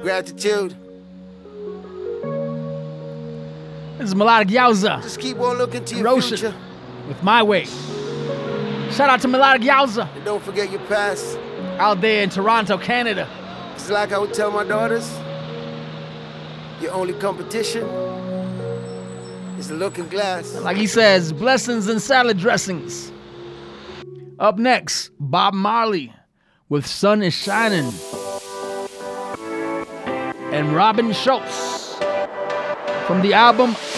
Gratitude. This is Melodic Yowza. Just keep on looking to your Roshan future. with My Way. Shout out to Melodic Yowza And don't forget your past. out there in Toronto, Canada. It's like I would tell my daughters, your only competition is the looking glass. Like he says, blessings and salad dressings. Up next, Bob Marley with Sun is Shining. And Robin Schultz from the album